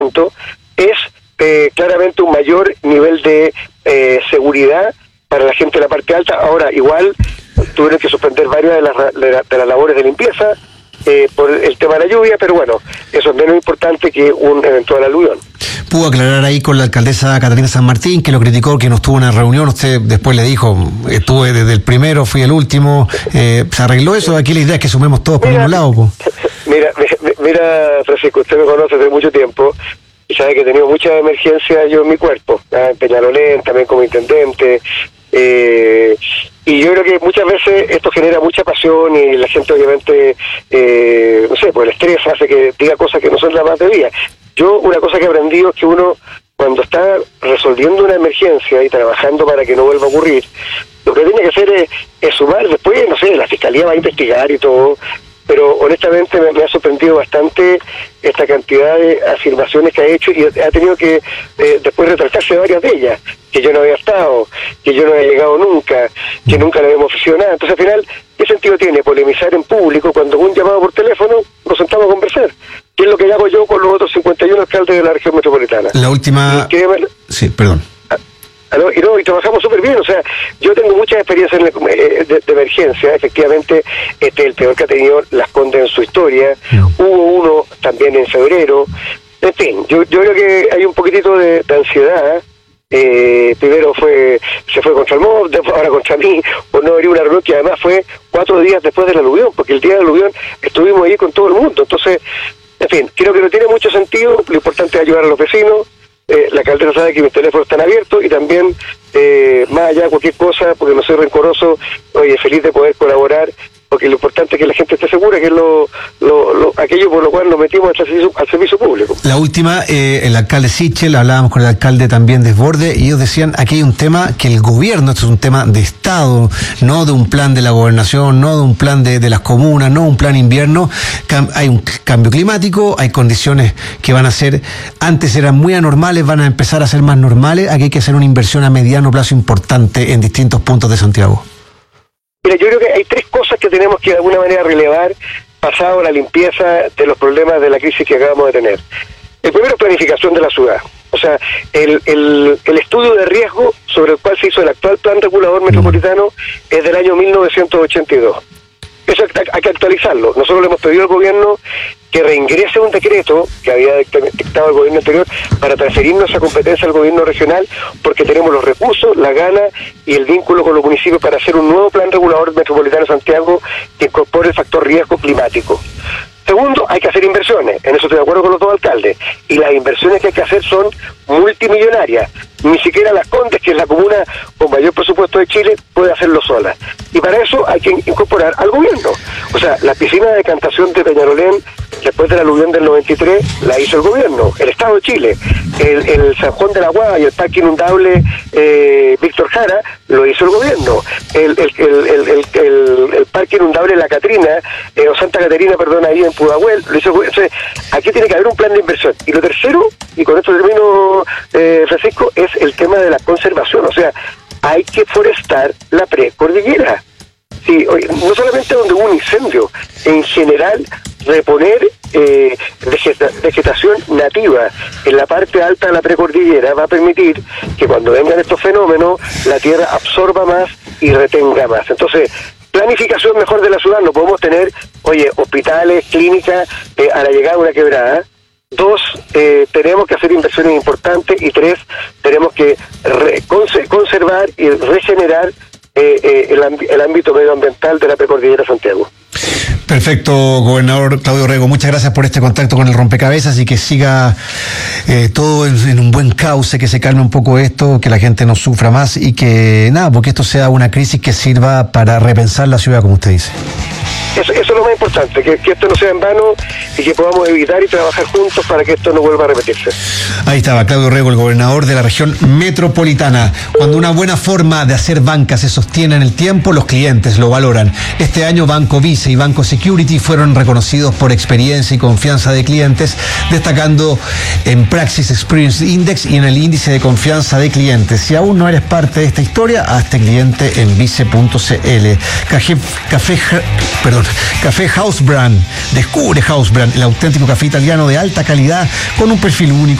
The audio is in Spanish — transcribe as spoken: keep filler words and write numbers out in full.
es eh, claramente un mayor nivel de eh, seguridad para la gente de la parte alta. Ahora, igual tuvieron que suspender varias de las, de la, de las labores de limpieza eh, por el tema de la lluvia, pero bueno, eso es menos importante que un eventual aluvión. Pudo aclarar ahí con la alcaldesa Catalina San Martín, que lo criticó, que no estuvo en una reunión. Usted después le dijo, estuve desde el primero, fui el último. Eh, ¿Se arregló eso? Aquí la idea es que sumemos todos por el mismo lado. Po. Mira, mira, Francisco, usted me conoce hace mucho tiempo y sabe que he tenido muchas emergencias yo en mi cuerpo, ¿eh? En Peñalolén, también como intendente. Eh, y yo creo que muchas veces esto genera mucha pasión y la gente obviamente, eh, no sé, pues el estrés hace que diga cosas que no son las más debidas. Yo una cosa que he aprendido es que uno, cuando está resolviendo una emergencia y trabajando para que no vuelva a ocurrir, lo que tiene que hacer es, es sumar. Después, no sé, la Fiscalía va a investigar y todo, pero honestamente me, me ha sorprendido bastante esta cantidad de afirmaciones que ha hecho y ha tenido que eh, después retractarse de varias de ellas, que yo no había estado, que yo no había llegado nunca, que nunca le habíamos ofrecido nada. Entonces al final, ¿qué sentido tiene polemizar en público cuando un llamado por teléfono nos sentamos a conversar? ¿Qué es lo que hago yo con los otros cincuenta y uno alcaldes de la región metropolitana? La última... ¿Qué... Sí, perdón. Y, no, y trabajamos súper bien, o sea, yo tengo mucha experiencia en el, de, de emergencia. Efectivamente, este es el peor que ha tenido Las Condes en su historia. No. Hubo uno también en febrero. En fin, yo, yo creo que hay un poquitito de, de ansiedad. Eh, primero fue se fue contra el M O V, ahora contra mí, por no abrir una reunión que además fue cuatro días después del aluvión, porque el día del aluvión estuvimos ahí con todo el mundo. Entonces, en fin, creo que no tiene mucho sentido. Lo importante es ayudar a los vecinos. Eh, la alcaldesa sabe que mis teléfonos están abiertos y también, eh, más allá de cualquier cosa, porque no soy rencoroso, oye, feliz de poder colaborar, porque lo importante es que la gente esté segura, que es lo, lo, lo aquello por lo cual nos metimos al servicio, al servicio público. La última, eh, el alcalde Sichel, hablábamos con el alcalde también Desborde, y ellos decían, aquí hay un tema que el gobierno, esto es un tema de Estado, no de un plan de la gobernación, no de un plan de, de las comunas, no un plan invierno. Cam- hay un cambio climático, hay condiciones que van a ser, antes eran muy anormales, van a empezar a ser más normales. Aquí hay que hacer una inversión a mediano plazo importante en distintos puntos de Santiago. Mira, yo creo que hay tres cosas que tenemos que de alguna manera relevar pasado la limpieza de los problemas de la crisis que acabamos de tener. El primero es planificación de la ciudad. O sea, el, el, el estudio de riesgo sobre el cual se hizo el actual plan regulador metropolitano es del año mil novecientos ochenta y dos. Eso hay que actualizarlo. Nosotros le hemos pedido al gobierno que reingrese un decreto que había dictado el gobierno anterior para transferirnos esa competencia al gobierno regional, porque tenemos los recursos, la gana y el vínculo con los municipios para hacer un nuevo plan regulador metropolitano de Santiago que incorpore el factor riesgo climático. Segundo, hay que hacer inversiones, en eso estoy de acuerdo con los dos alcaldes, y las inversiones que hay que hacer son multimillonarias. Ni siquiera Las Condes, que es la comuna con mayor presupuesto de Chile, puede hacerlo sola. Y para eso hay que incorporar al gobierno. O sea, la piscina de decantación de Peñalolén, después del aluvión del noventa y tres, la hizo el gobierno, el Estado de Chile. El, el San Juan de la Guada y el parque inundable eh, Víctor Jara, lo hizo el gobierno. El, el, el, el, el, el, el parque inundable La Catrina, eh, o Santa Caterina, perdón, ahí en Pudahuel, lo hizo el gobierno. Entonces, aquí tiene que haber un plan de inversión. Y lo tercero, y con esto termino, eh, Francisco, es el tema de la conservación. O sea, hay que forestar la precordillera. Sí, oye, no solamente donde hubo un incendio, en general reponer eh, vegeta- vegetación nativa en la parte alta de la precordillera va a permitir que cuando vengan estos fenómenos la tierra absorba más y retenga más. Entonces, planificación mejor de la ciudad. No podemos tener, oye, hospitales, clínicas eh, a la llegada de una quebrada. Dos, eh, tenemos que hacer inversiones importantes. Y tres, tenemos que re- cons- conservar y regenerar eh, eh, el, amb- el ámbito medioambiental de la precordillera Santiago. Perfecto, gobernador Claudio Rego, muchas gracias por este contacto con el rompecabezas y que siga eh, todo en, en un buen cauce, que se calme un poco esto, que la gente no sufra más y que nada, porque esto sea una crisis que sirva para repensar la ciudad, como usted dice. Eso, eso es lo más importante, que, que esto no sea en vano y que podamos evitar y trabajar juntos para que esto no vuelva a repetirse. Ahí estaba Claudio Rego, el gobernador de la región metropolitana. Cuando una buena forma de hacer banca se sostiene en el tiempo, los clientes lo valoran. Este año Banco Vice y Banco Security fueron reconocidos por experiencia y confianza de clientes, destacando en Praxis Experience Index y en el índice de confianza de clientes. Si aún no eres parte de esta historia, hazte cliente en vice punto c l. Café, café, perdón, Café House Brand. Descubre House Brand, el auténtico café italiano de alta calidad con un perfil único